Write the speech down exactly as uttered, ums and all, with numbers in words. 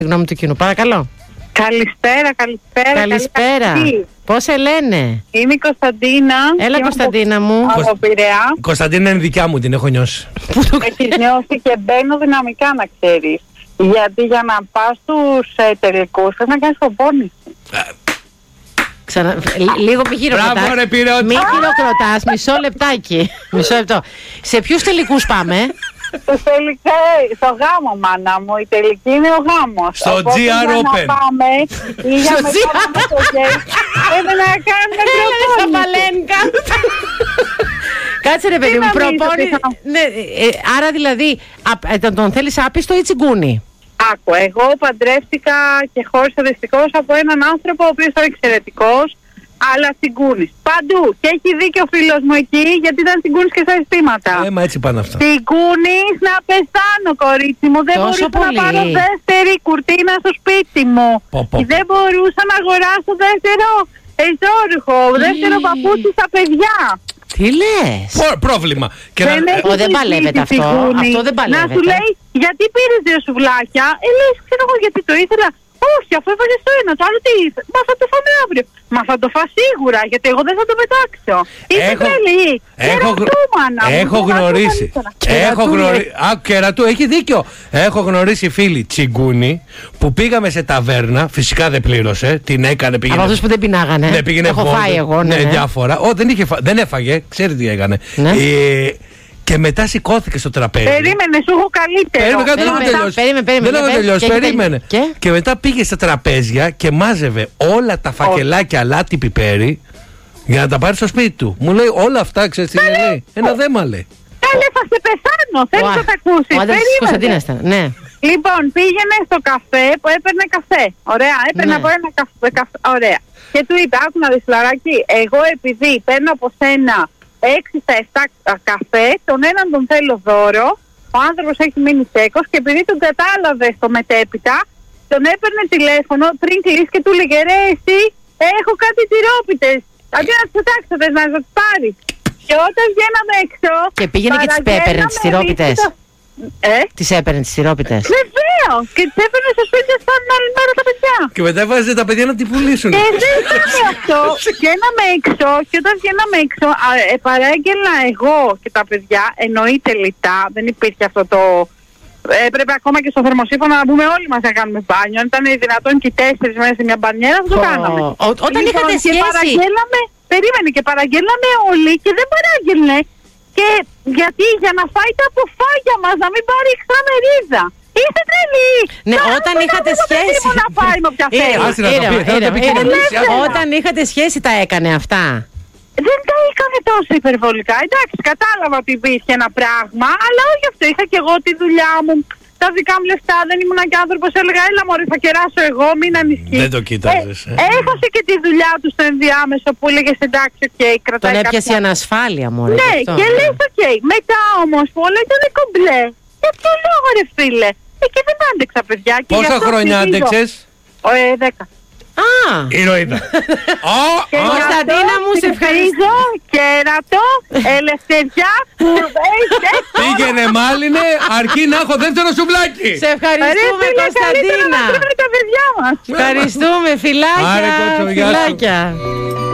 Γνώμη του κοινού, παρακαλώ. Καλησπέρα, καλησπέρα. Καλησπέρα. Πώς σε λένε? Είμαι η Κωνσταντίνα. Έλα, Κωνσταντίνα μου. Από Πειραιά. Κωνσταντίνα είναι δικιά μου, την έχω νιώσει. Έχεις νιώσει και μπαίνω δυναμικά, να ξέρεις. Γιατί για να πας στους ε, τελικούς πρέπει να κάνεις προπόνηση. Ξανα... Λίγο μη χειροκροτάς. Μπράβο, ρε Πειραιά. Μη χειροκροτάς, μισό λεπτάκι. Μισό λεπτό. Σε ποιους τελικούς πάμε? Στους τελικές, στο γάμο, μάνα μου. Η τελική είναι ο γάμος. Στο Οπότε, τζι αρ για Open. να πάμε ή για Στο να τζι αρ. πάμε στο γκέι, πρέπει να κάνουμε Έλα στα προπόνηση. Βαλένκα. Κάτσε ρε παιδί μου, νομίζω προπόνη... ότι θα- ναι, ε, άρα δηλαδή α, ε, τον, τον θέλεις άπιστο ή τσιγκούνι? Άκου, εγώ παντρεύτηκα και χώρισα δυστυχώς από έναν άνθρωπο ο οποίος ήταν εξαιρετικός, αλλά τσιγκούνης. Παντού. Και έχει δίκιο ο φίλος μου εκεί, γιατί ήταν τσιγκούνης και στα αισθήματα. Ε, μα έτσι πάνε αυτά. Τσιγκούνης να πεθάνω, κορίτσι μου. Δεν Τόσο μπορούσα πολύ. να πάρω δεύτερη κουρτίνα στο σπίτι μου. Πω, πω. Δεν μπορούσα να αγοράσω δεύτερο εζόρουχο, δεύτερο παπούτσι στα παιδιά. Τι λες? Προ- πρόβλημα. Και να... έχει Ω, δεν σπίτι παλεύεται αυτό. τσιγκούνι. Αυτό δεν παλεύεται. Να σου λέει, γιατί πήρες δύο σουβλάκια? Ε, λες, ξέρω εγώ γιατί το ήθελα. Όχι, αφού έβαλες το ένα, το άλλο τι ήθελα. Μα θα το φάμε αύριο. Μα θα το φας σίγουρα, γιατί εγώ δεν θα το πετάξω. Είσαι Έχω- τρελή. Έχω, γρο- Κερατούμανα μου, έχω το μάθω γνωρίσει. καλύτερα. Έχω γνωρίσει. Α, κερατού, έχει δίκιο. Έχω γνωρίσει φίλη τσιγκούνι που πήγαμε σε ταβέρνα. Φυσικά δεν πλήρωσε. Την έκανε, πήγαινε. Από αυτούς που δεν πεινάγανε. Ναι, πήγαινε Έχω βόλτα. φάει εγώ, ναι, ναι. διάφορα. Ω, δεν, είχε φα... δεν έφαγε, ξέρει τι έκανε. Ναι. Ε, και μετά σηκώθηκε στο τραπέζι. Περίμενε, σου έχω καλύτερο. Περίμενε, δεν έχω Περίμενε, τελειώσει. περίμενε, περίμενε, Δεν έχω περίμενε. τελειώσει, Και έχει περίμενε. τελειώσει. Και? μετά πήγε στα τραπέζια και μάζευε όλα τα φακελάκια αλάτι πιπέρι για να τα πάρει στο σπίτι του. Μου λέει όλα αυτά, ξέρει τι λέει. Ένα δέμα λέει. Καλέ, θα σε πεθάνω. Θέλεις Ο να τα ακούσεις. Ο άντρας της Κωνσταντίνας Περίμενε. ήταν. Ναι. Λοιπόν, πήγαινε στο καφέ που έπαιρνε καφέ. Ωραία, έπαιρνε Ναι. από ένα καφέ, καφέ. Ωραία. Και του είπε, άκου να δεις φιλαράκι, εγώ επειδή παίρνω από σένα έξι στα επτά καφέ, τον έναν τον θέλω δώρο, ο άνθρωπος έχει μείνει σέκος και επειδή τον κατάλαβε στο μετέπειτα, τον έπαιρνε τηλέφωνο πριν κλείσει και του λέγε, ρε εσύ, έχω κάτι τυρόπιτες. Αντί να τις πετάξω, θες να τις πάρεις. Και όταν βγαίναμε έξω... Και πήγαινε και τις έπαιρνε τις τυρόπιτες. παραγγέλναμε Ε, Τις έπαιρνε τις τυρόπιτες. βεβαίως! Και τις έπαιρνε στο σπίτι σαν την άλλη μέρα τα παιδιά. Και μετά έβαζε τα παιδιά να την πουλήσουν. Και δεν ήταν αυτό. Βγαίναμε έξω και όταν βγαίναμε έξω, α, ε, παράγγελνα εγώ και τα παιδιά, εννοείται λιτά, δεν υπήρχε αυτό το... Έπρεπε ακόμα και στο θερμοσύφωνο να μπούμε όλοι μας να κάνουμε μπάνιο. Αν ήταν δυνατόν και οι τέσσερις μέσα σε μια μπανιέρα, θα το Ω, κάναμε. ο- όταν είχατε και σχέση. παραγγέλαμε, περίμενε και παραγγέλαμε όλοι και δεν παράγγελνε. Και γιατί για να φάει τα αποφάγια μας, να μην πάρει εξτρά μερίδα. Είστε τρελοί! Ναι, Να, όταν να, είχατε να, να, σχέση. να πάει με όποια Ήρεμα, θέλει. Άσε να το ήρεμα, πει, θέλω να το ήρεμα, επικοινωνήσει, ήρεμα. άσε. Όταν είχατε σχέση τα έκανε αυτά. Δεν τα έκανε τόσο υπερβολικά. Εντάξει, κατάλαβα ότι υπήρχε ένα πράγμα, αλλά όχι αυτό. Είχα και εγώ τη δουλειά μου, τα δικά μου λεφτά. Δεν ήμουν και άνθρωπος. Έλεγα, έλα μωρή, θα κεράσω εγώ, μην ανησυχείς. Δεν το κοίταζες, ε. Έχασε και τη δουλειά του στο ενδιάμεσο που έλεγε εντάξει, οκ, okay, κρατάει. Τον έπιασε η κάποια- ανασφάλεια, μωρέ. Ναι, γι' αυτό. και λες, οκ. Μετά όμως που όλα ήταν κομπλέ. Για ποιο λόγο, ρε φίλε. Εκεί δεν άντεξα, παιδιά. και γι' Πόσα αυτό χρόνια ψηφίζω. άντεξες? Ο, ε, δέκα. Α, Ηρωίδα. Α, Και α. γι' Κωνσταντίνα αυτό μου, σε ευχαριστώ. ψηφίζω κέρατο, ελευθεριά, κουρβές. Πήγαινε μάλινε, αρκεί να έχω δεύτερο σουβλάκι. σε ευχαριστούμε, Κωνσταντίνα. Να τρώμε τα παιδιά μας. Ευχαριστούμε, Άρε, κότσο, φιλάκια. γεια σου. Φιλάκια.